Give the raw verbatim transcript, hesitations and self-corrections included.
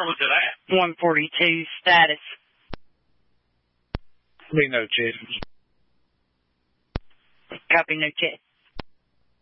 was it at? one forty-two, status. Lee, no check. Copy, no check.